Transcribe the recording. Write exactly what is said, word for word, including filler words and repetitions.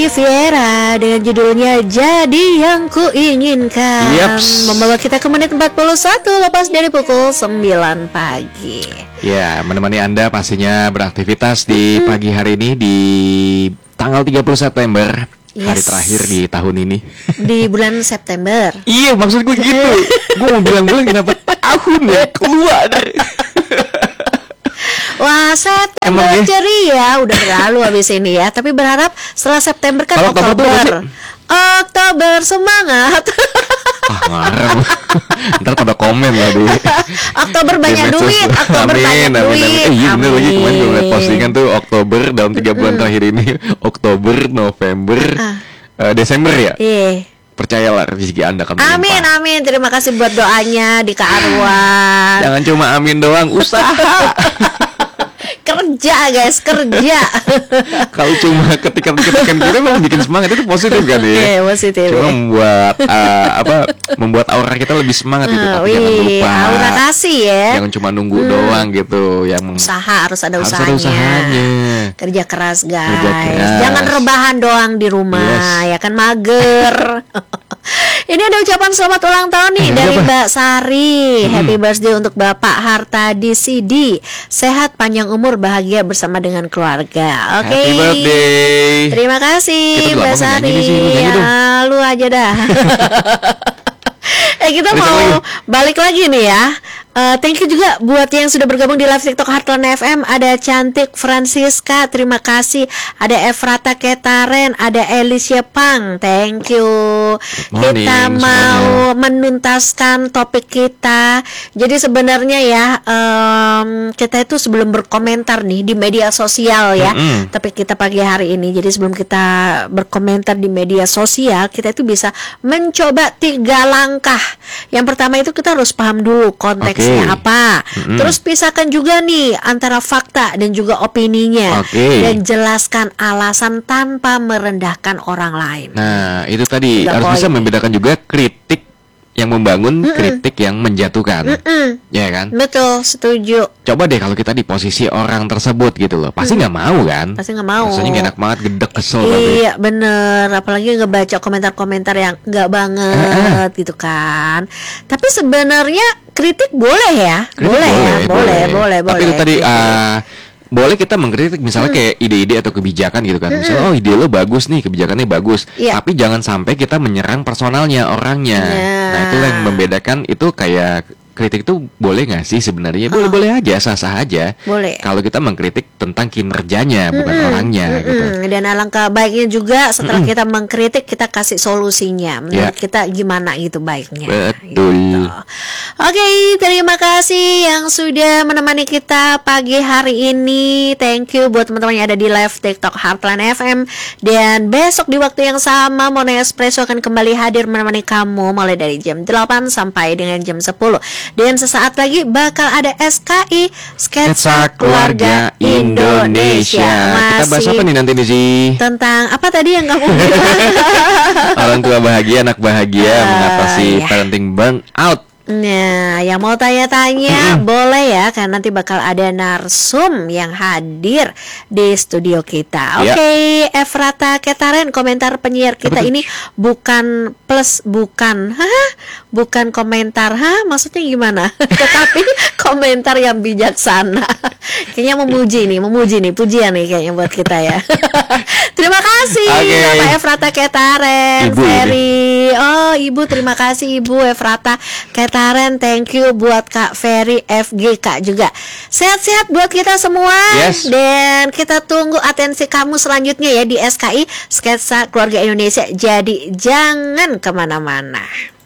Riviera dengan judulnya Jadi Yang Kuinginkan. Yeps. Membawa kita ke menit empat puluh satu lepas dari pukul sembilan pagi. Ya, menemani Anda pastinya beraktivitas di mm-hmm. pagi hari ini di tanggal tiga puluh September. Yes. Hari terakhir di tahun ini. Di bulan September. Iya, maksud gue gitu. Gue mau bilang-bilang kenapa tahun ya keluar. Wah, September ya? Ceria udah berlalu habis ini ya. Tapi berharap setelah September kan Kalo Oktober. Oktober, Oktober semangat. Ah, ngarang. Ntar pada komen lah di Oktober banyak duit, Oktober amin, banyak amin, duit. Amin. Eh, iya bener lagi kemarin gue liat postingan tuh Oktober dalam tiga bulan mm. terakhir ini. Oktober, November, uh. Uh, Desember ya. Iya. Percayalah rezeki Anda akan berlimpah. Amin, amin. Terima kasih buat doanya di Kak Arwan. Jangan cuma amin doang, usaha. Kerja guys, kerja. Kalau cuma ketika-ketikan kita memang bikin semangat itu positif kan ya. Iya, positif. Cuma membuat uh, apa? Membuat aura kita lebih semangat itu. Tapi wih, jangan lupa. Aura kasih ya. Jangan cuma nunggu hmm. doang gitu. Yang usaha harus ada harus usahanya. Ada usahanya. Kerja keras guys. Kerja keras. Jangan rebahan doang di rumah, yes. ya kan mager. Ini ada ucapan selamat ulang tahun nih eh, dari apa? Mbak Sari. hmm. Happy birthday untuk Bapak Hartadi Sidi. Sehat, panjang umur, bahagia bersama dengan keluarga. Oke. Okay. Happy birthday. Terima kasih Mbak Sari. Ya, lu aja dah. Eh kita balik mau lagi. balik lagi nih ya. Uh, thank you juga buat yang sudah bergabung di live TikTok Heartland F M. Ada Cantik Francisca, terima kasih. Ada Efrata Ketaren, ada Alicia Pang, thank you. Morning, kita mau semuanya. menuntaskan topik kita. Jadi sebenarnya ya um, kita itu sebelum berkomentar nih di media sosial ya, mm-hmm. tapi kita pagi hari ini. Jadi sebelum kita berkomentar di media sosial, kita itu bisa mencoba tiga langkah. Yang pertama itu kita harus paham dulu konteks. Okay. apa mm-hmm. Terus pisahkan juga nih antara fakta dan juga opininya, okay. dan jelaskan alasan tanpa merendahkan orang lain. Nah itu tadi Tiga harus poin. Bisa membedakan juga kritik yang membangun, Mm-mm. kritik yang menjatuhkan. Mm-mm. Ya kan? Betul, setuju. Coba deh kalau kita di posisi orang tersebut gitu loh, pasti nggak mm. mau kan? Pasti nggak mau. Rasanya gak enak banget, gedek, kesel. Iya, tapi. bener. Apalagi ngebaca komentar-komentar yang nggak banget gitu kan. Tapi sebenarnya kritik boleh ya, kritik boleh, boleh, ya, boleh, boleh, boleh. Tapi itu tadi. Uh, boleh kita mengkritik misalnya hmm. kayak ide-ide atau kebijakan gitu kan. Misalnya oh ide lo bagus nih, kebijakannya bagus, yeah. tapi jangan sampai kita menyerang personalnya, orangnya. Yeah. Nah itu yang membedakan. Itu kayak kritik itu boleh nggak sih sebenarnya? Boleh-boleh aja, sah-sah aja. Boleh. Kalau kita mengkritik tentang kinerjanya, bukan mm-hmm. orangnya. Mm-hmm. Gitu. Dan alangkah baiknya juga setelah mm-hmm. kita mengkritik, kita kasih solusinya. Menurut yeah. kita gimana gitu baiknya. Betul. Gitu. Oke, okay, terima kasih yang sudah menemani kita pagi hari ini. Thank you buat teman-teman yang ada di live TikTok Heartland F M. Dan besok di waktu yang sama, Mona Espresso akan kembali hadir menemani kamu mulai dari jam delapan sampai dengan jam sepuluh. Dan sesaat lagi bakal ada S K I Sketsa Keluarga Indonesia. Masih kita bahas apa nih nanti nih sih? Tentang apa tadi yang kamu bilang? Orang tua bahagia, anak bahagia, uh, mengatasi ya. parenting burnout. Nah, yang mau tanya-tanya mm-hmm. boleh ya, karena nanti bakal ada narsum yang hadir di studio kita. Oke, okay, yeah. Efrata Ketaren, komentar penyiar kita Betul. ini bukan plus, bukan, hah? Bukan komentar, hah? Maksudnya gimana? Tetapi komentar yang bijaksana. Kayaknya memuji nih, memuji nih, pujian nih kayaknya buat kita ya. Terima kasih okay. Bapak Efrata Ketaren, Ferry. Oh, Ibu, terima kasih Ibu Efrata Ketaren. Thank you buat Kak Ferry F G K juga. Sehat-sehat buat kita semua. Yes. Dan kita tunggu atensi kamu selanjutnya ya di S K I Sketsa Keluarga Indonesia. Jadi jangan kemana-mana.